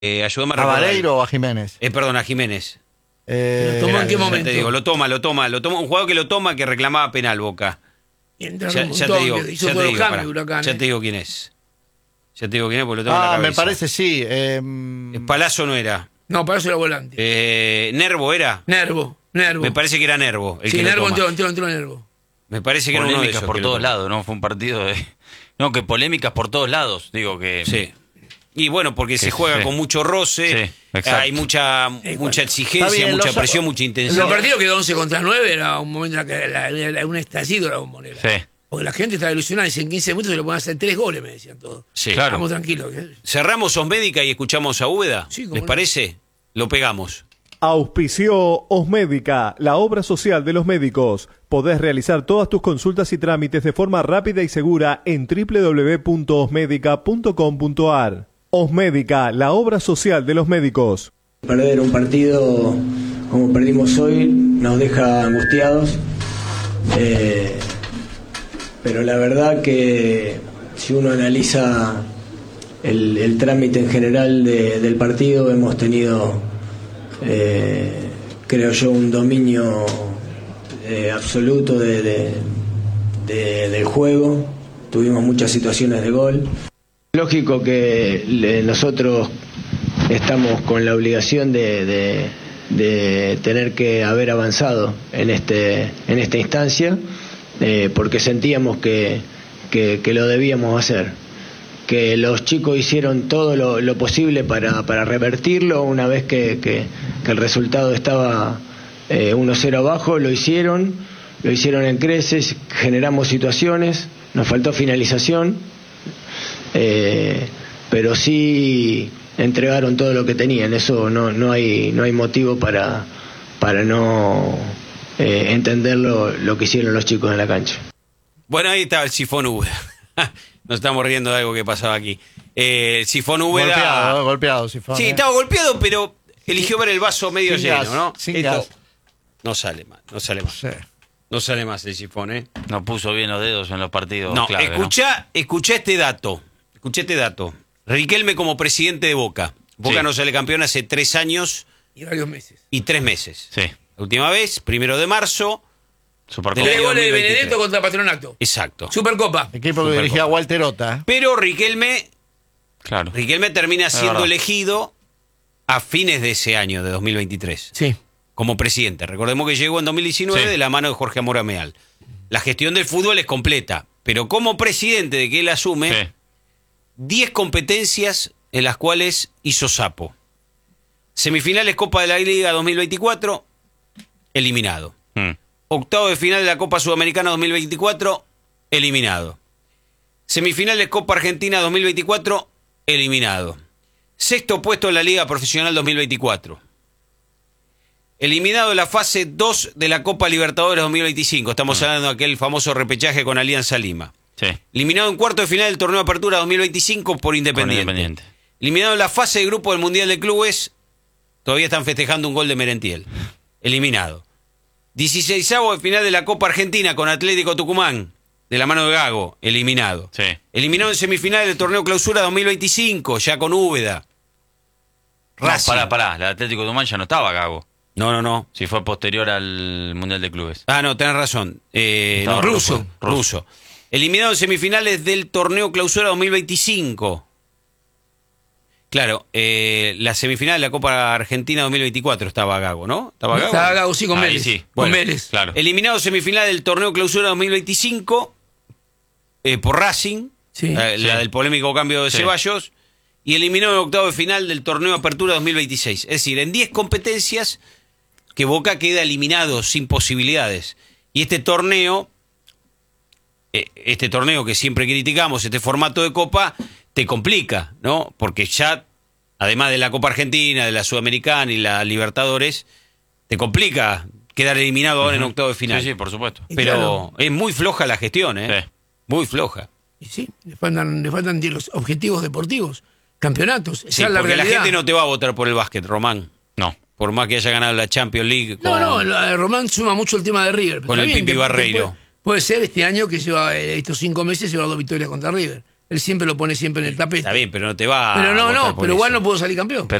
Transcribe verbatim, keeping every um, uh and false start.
Eh, ayúdame a ¿A recordar. Vareiro o a Jiménez? Eh, perdón, a Jiménez. Eh, ¿Lo tomó en qué Ya momento? te digo, lo toma, lo toma, lo toma. Un jugador que lo toma que reclamaba penal, Boca. Y entraron Ya, un ya te montón, digo, que hizo ya te todos digo, los pará. cambios, Huracán, Ya eh. te digo quién es. Ya te digo quién es porque lo tengo en la Ah, cabeza. me parece sí. Eh, Palazzo no era. No, para eso era volante. Eh, Nervo era. Nervo, Nervo. Me parece que era Nervo. El sí, que lo Nervo toma. entró, entró, entró Nervo. Me parece que era uno de Polémicas esos por que lo todos toma. lados, ¿no? Fue un partido de... No, que polémicas por todos lados, digo que... Sí. Y bueno, porque se Que juega sí. con mucho roce, Sí, exacto. hay mucha, Eh, mucha Está exigencia, bien, mucha los- presión, mucha El intensidad. partido quedó once contra nueve, era un momento en que era, era- era un estallido la bombonera. Sí. Porque la gente estaba ilusionada, y en quince minutos se le pueden hacer tres goles, me decían todos. Sí. Claro. Estamos tranquilos. ¿eh? Cerramos Osmédica y escuchamos a Úbeda. Sí, cómo ¿Les no. parece? Lo pegamos. Auspició Osmédica, la obra social de los médicos. Podés realizar todas tus consultas y trámites de forma rápida y segura en doble u doble u doble u punto osmédica punto com punto a r. Osmédica, la obra social de los médicos. Perder un partido como perdimos hoy nos deja angustiados, eh, pero la verdad que si uno analiza el, el trámite en general de- del partido, hemos tenido, eh, creo yo, un dominio eh, absoluto de, de- de- del juego. Tuvimos muchas situaciones de gol. Lógico que le- nosotros estamos con la obligación de, de- de tener que haber avanzado en este en esta instancia, eh, porque sentíamos que, que, que lo debíamos hacer, que los chicos hicieron todo lo, lo posible para, para revertirlo una vez que, que- que el resultado estaba eh, uno cero abajo, lo hicieron, lo hicieron en creces, generamos situaciones, nos faltó finalización, eh, pero sí entregaron todo lo que tenían. Eso no, no hay no hay motivo para para no eh, entender lo, lo que hicieron los chicos en la cancha. Bueno, ahí está el Sifón Úbeda. Nos estamos riendo de algo que pasaba aquí. Eh, el Sifón Úbeda... golpeado, eh, golpeado, Sifón. Sí, eh. estaba golpeado, pero eligió ver el vaso medio Sin lleno, gas, ¿no? sin Esto gas. no sale más, no sale más. Sí. No sale más el Sifón, ¿eh? No puso bien los dedos en los partidos No, clave, ¿no? escuchá, escuchá este dato. Escuché este dato. Riquelme como presidente de Boca. Boca Sí. no sale campeón hace tres años Y varios meses. y tres meses. Sí. La última vez, primero de marzo. Supercopa. Del Tres año goles de dos mil veintitrés. Benedetto contra Patronato. Exacto. Supercopa. Equipo que Supercopa. dirigía Walter Ota. ¿eh? Pero Riquelme, Claro. Riquelme termina Es siendo verdad. elegido a fines de ese año, de dos mil veintitrés, Sí. como presidente. Recordemos que llegó en dos mil diecinueve Sí. de la mano de Jorge Amora Meal. La gestión del fútbol es completa, pero como presidente de que él asume, Sí. diez competencias en las cuales hizo sapo. Semifinales Copa de la Liga dos mil veinticuatro, eliminado. Mm. Octavo de final de la Copa Sudamericana dos mil veinticuatro, eliminado. Semifinales Copa Argentina dos mil veinticuatro, eliminado. Sexto puesto en la Liga Profesional dos mil veinticuatro. Eliminado en la fase dos de la Copa Libertadores dos mil veinticinco. Estamos hablando de aquel famoso repechaje con Alianza Lima. Sí. Eliminado en cuarto de final del Torneo de Apertura dos mil veinticinco por Independiente. Con Independiente. Eliminado en la fase de grupo del Mundial de Clubes. Todavía están festejando un gol de Merentiel. Eliminado. dieciseisavo de final de la Copa Argentina con Atlético Tucumán. De la mano de Gago. Eliminado. Sí. Eliminado en semifinales del Torneo Clausura dos mil veinticinco. Ya con Úbeda. No, Racing. pará, pará. El Atlético Tucumán ya no estaba, Gago. No, no, no. Si fue posterior al Mundial de Clubes. Ah, no, tenés razón. Eh, Estaba no, ruso. ruso. Ruso. Eliminado en semifinales del Torneo Clausura dos mil veinticinco. Claro, eh, la semifinal de la Copa Argentina dos mil veinticuatro estaba Gago, ¿no? ¿Estaba Gago? Estaba Gago, sí, con Ahí Vélez. sí. Con Bueno, Vélez. Claro. Eliminado en semifinal del Torneo Clausura dos mil veinticinco eh, por Racing, Sí. la, Sí. la del polémico cambio de Sí. Ceballos, y eliminado en octavo de final del Torneo Apertura dos mil veintiséis. Es decir, en diez competencias que Boca queda eliminado sin posibilidades. Y este torneo, eh, este torneo que siempre criticamos, este formato de Copa, te complica, ¿no? Porque ya, además de la Copa Argentina, de la Sudamericana y la Libertadores, te complica quedar eliminado ahora en octavo de final. Sí, sí, por supuesto. Y Pero claro. es muy floja la gestión, ¿eh? Sí. Muy floja. Y sí, le faltan, le faltan los objetivos deportivos, campeonatos. Esa Sí, es la porque la realidad. gente no te va a votar por el básquet, Román. No. Por más que haya ganado la Champions League. No, con- no, la- Román suma mucho el tema de River. Con Está el bien Pipi que- que Barreiro. Puede, puede ser este año que lleva eh, estos cinco meses lleva dos victorias contra River. él siempre lo pone siempre en el tapete. Está bien, pero no te va Pero a no, votar no, por pero igual eso. no puedo salir campeón. Pero